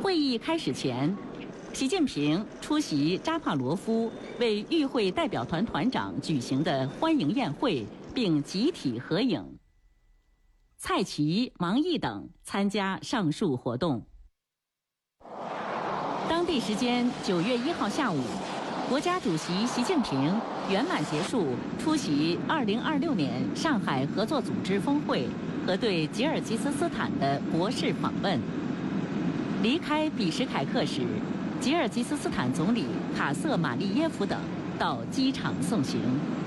会议开始前，习近平出席扎帕罗夫为与会代表团团长举行的欢迎宴会，并集体合影。蔡奇、王毅等参加上述活动。当地时间9月1号下午，国家主席习近平圆满结束出席2026年上海合作组织峰会和对吉尔吉斯斯坦的国事访问。离开比什凯克时，吉尔吉斯斯坦总理卡瑟马利耶夫等到机场送行。